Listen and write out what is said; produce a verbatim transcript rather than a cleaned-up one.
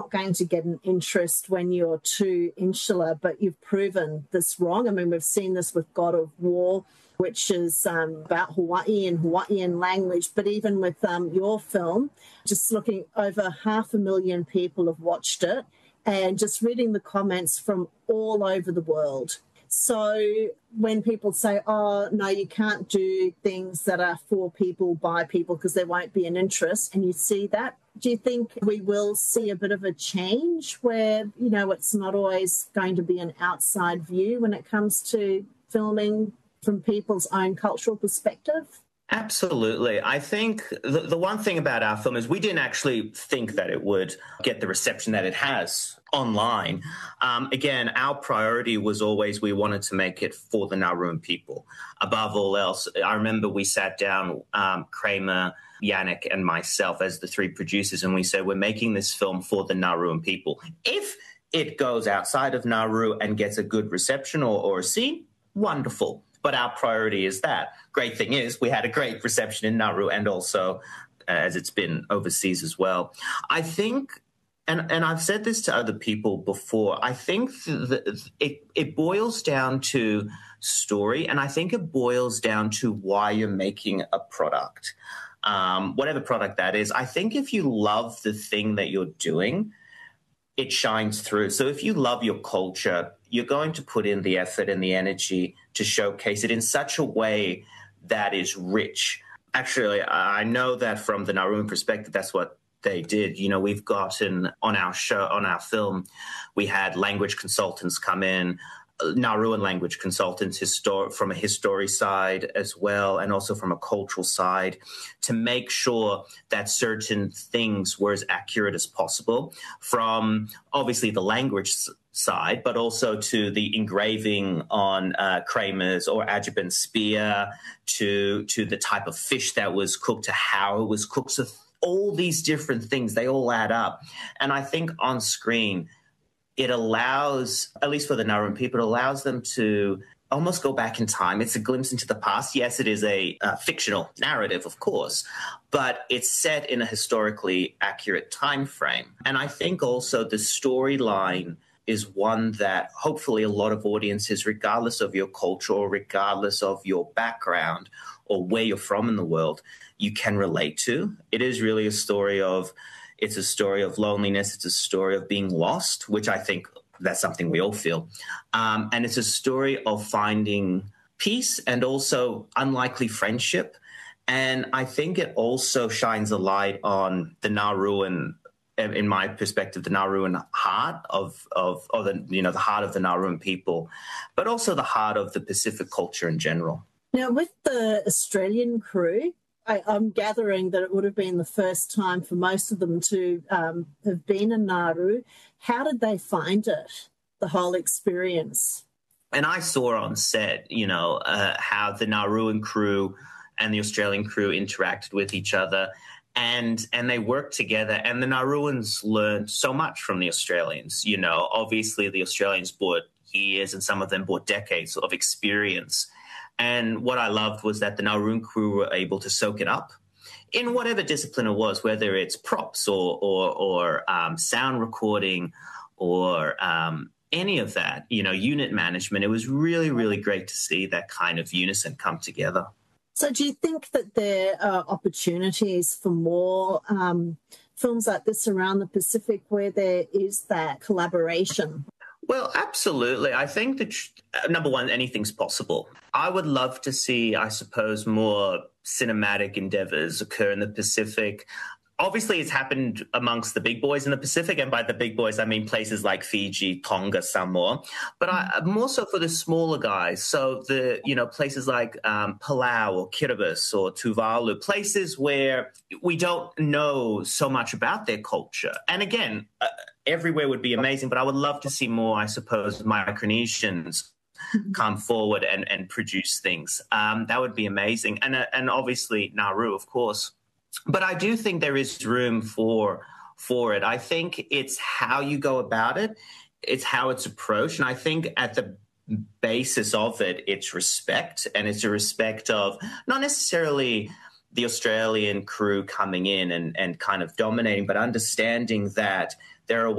not going to get an interest when you're too insular, but you've proven this wrong. I mean, we've seen this with God of War, which is um, about Hawaii and Hawaiian language. But even with um, your film, just looking, over half a million people have watched it, and just reading the comments from all over the world. So when people say, oh, no, you can't do things that are for people, by people, because there won't be an interest, and you see that, do you think we will see a bit of a change where, you know, it's not always going to be an outside view when it comes to filming from people's own cultural perspective? Absolutely. I think the, the one thing about our film is we didn't actually think that it would get the reception that it has online. Um, again, our priority was always we wanted to make it for the Nauruan people. Above all else, I remember we sat down, um, Kramer, Yannick and myself as the three producers, and we said, we're making this film for the Nauruan people. If it goes outside of Nauru and gets a good reception or, or a scene, wonderful. But our priority is that. Great thing is we had a great reception in Nauru and also uh, as it's been overseas as well. I think, and, and I've said this to other people before, I think that it, it boils down to story, and I think it boils down to why you're making a product. Um, whatever product that is, I think if you love the thing that you're doing, it shines through. So if you love your culture, you're going to put in the effort and the energy to showcase it in such a way that is rich. Actually, I know that from the Nauruan perspective, that's what they did. You know, we've gotten on our show, on our film, we had language consultants come in, Nauruan language consultants histor- from a history side as well, and also from a cultural side, to make sure that certain things were as accurate as possible from obviously the language side, but also to the engraving on uh, Kramer's or Ajibin's spear, to, to the type of fish that was cooked, to how it was cooked. So all these different things, they all add up. And I think on screen, it allows, at least for the Nauruan people, it allows them to almost go back in time. It's a glimpse into the past. Yes, it is a uh, fictional narrative, of course, but it's set in a historically accurate time frame. And I think also the storyline is one that hopefully a lot of audiences, regardless of your culture or regardless of your background or where you're from in the world, you can relate to. It is really a story of It's a story of loneliness. It's a story of being lost, which I think that's something we all feel. Um, and it's a story of finding peace and also unlikely friendship. And I think it also shines a light on the Nauruan, in my perspective, the Nauruan heart of, of, of the, you know, the heart of the Nauruan people, but also the heart of the Pacific culture in general. Now, with the Australian crew, I, I'm gathering that it would have been the first time for most of them to um, have been in Nauru. How did they find it, the whole experience? And I saw on set, you know, uh, how the Nauruan crew and the Australian crew interacted with each other, and and they worked together. And the Nauruans learned so much from the Australians. You know, obviously the Australians brought years and some of them brought decades of experience. And what I loved was that the Nauruan crew were able to soak it up in whatever discipline it was, whether it's props or or, or um, sound recording or um, any of that, you know, unit management. It was really, really great to see that kind of unison come together. So do you think that there are opportunities for more um, films like this around the Pacific where there is that collaboration? Well, absolutely. I think that, uh, number one, anything's possible. I would love to see, I suppose, more cinematic endeavors occur in the Pacific. Obviously, it's happened amongst the big boys in the Pacific, and by the big boys, I mean places like Fiji, Tonga, Samoa, but I, more so for the smaller guys. So the, you know, places like um, Palau or Kiribati or Tuvalu, places where we don't know so much about their culture. And again, uh, everywhere would be amazing, but I would love to see more, I suppose, Micronesians come forward and, and produce things. Um, that would be amazing. And, uh, and obviously Nauru, of course. But I do think there is room for for it. I think it's how you go about it. It's how it's approached. And I think at the basis of it, it's respect. And it's a respect of not necessarily the Australian crew coming in and, and kind of dominating, but understanding that there are